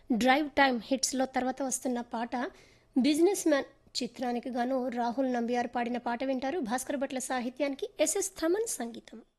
Drive time హిట్స్లో తర్వాత వస్తున్న పాట బిజినెస్ మ్యాన్ చిత్రానికి గాను రాహుల్ నంబియార్ పాడిన పాట వింటారు. భాస్కర్ భట్ల సాహిత్యానికి ఎస్ఎస్ థమన్ సంగీతం.